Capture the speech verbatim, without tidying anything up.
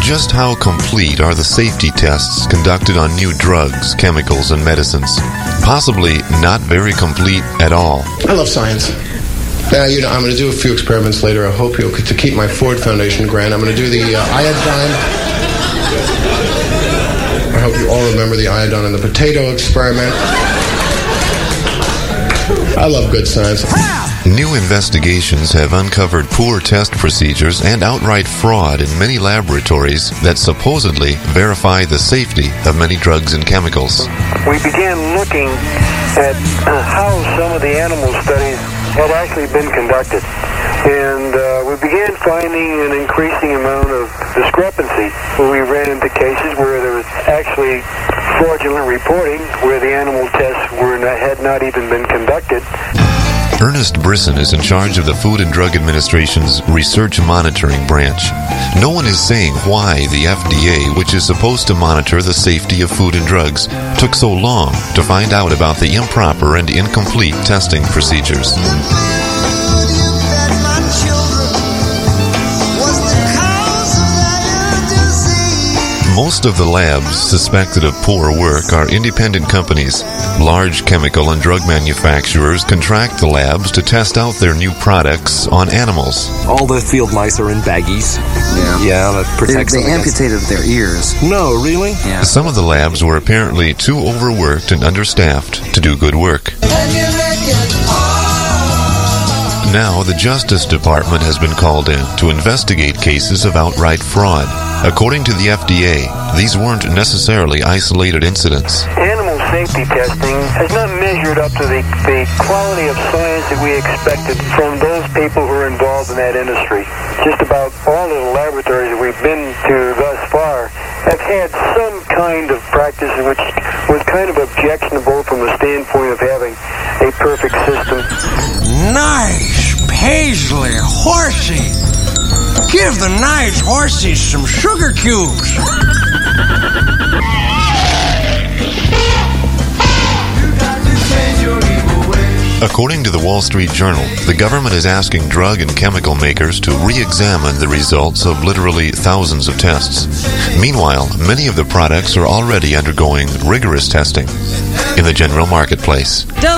Just how complete are the safety tests conducted on new drugs, chemicals, and medicines? Possibly not very complete at all. I love science. Uh, you know, I'm going to do a few experiments later. I hope you'll, to keep my Ford Foundation grant, I'm going to do the uh, iodine. I hope you all remember the iodine and the potato experiment. I love good science. New investigations have uncovered poor test procedures and outright fraud in many laboratories that supposedly verify the safety of many drugs and chemicals. We began looking at uh, how some of the animal studies had actually been conducted. And uh, we began finding an increasing amount of discrepancy. We ran into cases where there was actually fraudulent reporting, where the animal tests were not, had not even been conducted. Ernest Brisson is in charge of the Food and Drug Administration's Research Monitoring Branch. No one is saying why the F D A, which is supposed to monitor the safety of food and drugs, took so long to find out about the improper and incomplete testing procedures. Most of the labs suspected of poor work are independent companies. Large chemical and drug manufacturers contract the labs to test out their new products on animals. All the field mice are in baggies. Yeah, yeah that protects They, they them amputated their ears. No, really? Yeah. Some of the labs were apparently too overworked and understaffed to do good work. Now, the Justice Department has been called in to investigate cases of outright fraud. According to the F D A, these weren't necessarily isolated incidents. Animal safety testing has not measured up to the, the quality of science that we expected from those people who are involved in that industry. Just about all of the laboratories that we've been to thus far have had some kind of practice which was kind of objectionable from the standpoint of having a perfect system. Nice paisley horsey. Give the nice horsies some sugar cubes. According to the Wall Street Journal, the government is asking drug and chemical makers to re-examine the results of literally thousands of tests. Meanwhile, many of the products are already undergoing rigorous testing in the general marketplace.